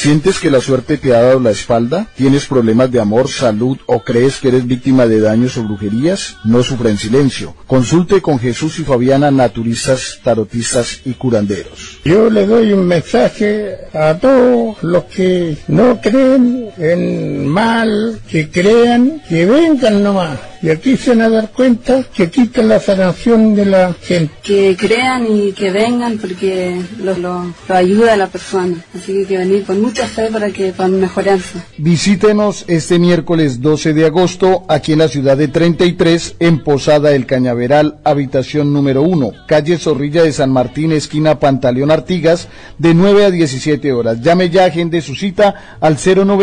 ¿Sientes que la suerte te ha dado la espalda? ¿Tienes problemas de amor, salud o crees que eres víctima de daños o brujerías? No sufra en silencio. Consulte con Jesús y Fabiana, naturistas, tarotistas y curanderos. Yo le doy un mensaje a todos los que no creen en mal, que crean, que vengan nomás. Y aquí se van a dar cuenta que quitan la sanación de la gente. Que crean y que vengan porque lo ayuda a la persona. Así que hay que venir con mucha fe para mejorarse. Visítenos este miércoles 12 de agosto aquí en la ciudad de 33, en Posada El Cañaveral, habitación número 1, calle Zorrilla de San Martín, esquina Pantaleón Artigas, de 9 a 17 horas. Llame ya, agende su cita al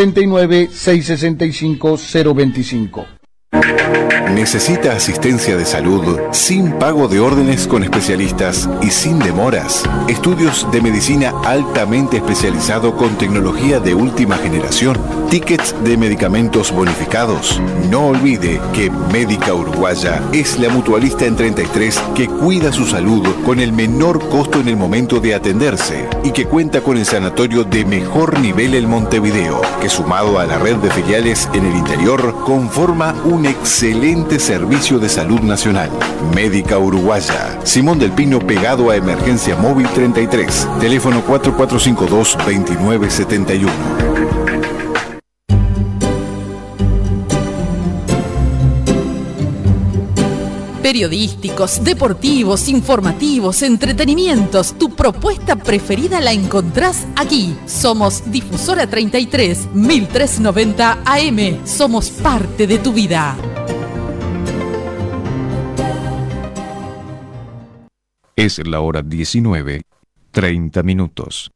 099-665-025. ¿Necesita asistencia de salud sin pago de órdenes con especialistas y sin demoras? Estudios de medicina altamente especializado con tecnología de última generación. Tickets de medicamentos bonificados. No olvide que Médica Uruguaya es la mutualista en 33 que cuida su salud con el menor costo en el momento de atenderse y que cuenta con el sanatorio de mejor nivel en Montevideo, que sumado a la red de filiales en el interior conforma un excelente servicio de salud nacional. Médica Uruguaya. Simón del Pino, pegado a Emergencia Móvil 33. Teléfono 4452-2971. Periodísticos, deportivos, informativos, entretenimientos. Tu propuesta preferida la encontrás aquí. Somos Difusora 33, 1390 AM. Somos parte de tu vida. Es la hora 19:30.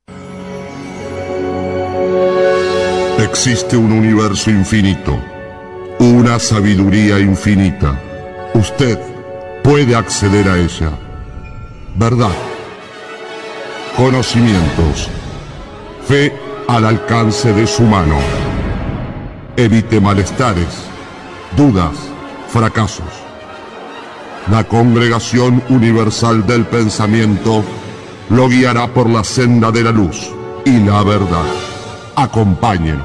Existe un universo infinito, una sabiduría infinita. Usted puede acceder a ella. Verdad, conocimientos, fe al alcance de su mano. Evite malestares, dudas, fracasos. La Congregación Universal del Pensamiento lo guiará por la senda de la luz y la verdad. Acompáñenos.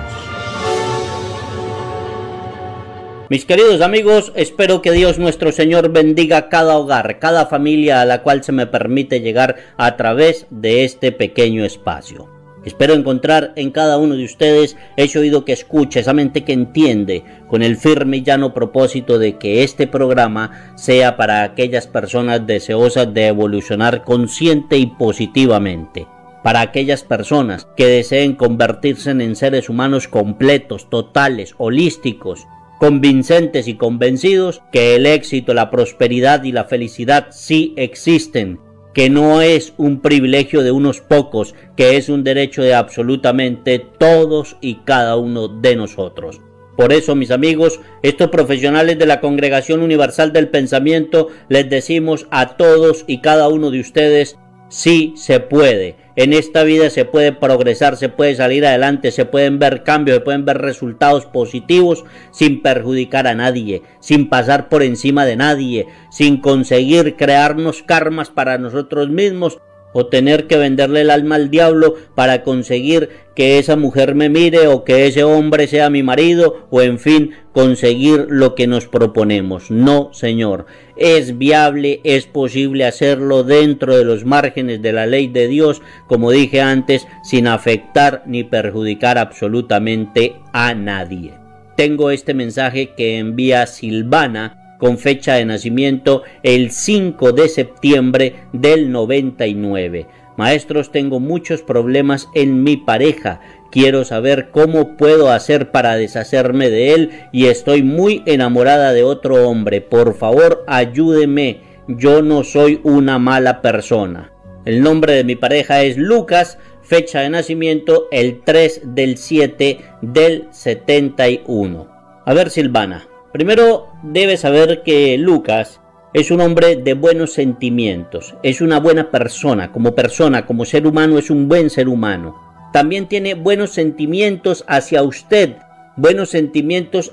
Mis queridos amigos, espero que Dios nuestro Señor bendiga cada hogar, cada familia a la cual se me permite llegar a través de este pequeño espacio. Espero encontrar en cada uno de ustedes ese oído que escucha, esa mente que entiende, con el firme y llano propósito de que este programa sea para aquellas personas deseosas de evolucionar consciente y positivamente. Para aquellas personas que deseen convertirse en seres humanos completos, totales, holísticos, convincentes y convencidos que el éxito, la prosperidad y la felicidad sí existen, que no es un privilegio de unos pocos, que es un derecho de absolutamente todos y cada uno de nosotros. Por eso, mis amigos, estos profesionales de la Congregación Universal del Pensamiento, les decimos a todos y cada uno de ustedes, sí se puede. En esta vida se puede progresar, se puede salir adelante, se pueden ver cambios, se pueden ver resultados positivos sin perjudicar a nadie, sin pasar por encima de nadie, sin conseguir crearnos karmas para nosotros mismos o tener que venderle el alma al diablo para conseguir que esa mujer me mire o que ese hombre sea mi marido o en fin, conseguir lo que nos proponemos. No, señor, es viable, es posible hacerlo dentro de los márgenes de la ley de Dios, como dije antes, sin afectar ni perjudicar absolutamente a nadie. Tengo este mensaje que envía Silvana con fecha de nacimiento el 5 de septiembre del 99. Maestros, tengo muchos problemas en mi pareja. Quiero saber cómo puedo hacer para deshacerme de él y estoy muy enamorada de otro hombre. Por favor, ayúdeme. Yo no soy una mala persona. El nombre de mi pareja es Lucas. Fecha de nacimiento el 3 del 7 del 71. A ver, Silvana. Primero debes saber que Lucas es un hombre de buenos sentimientos, es una buena persona, como ser humano es un buen ser humano. También tiene buenos sentimientos hacia usted, buenos sentimientos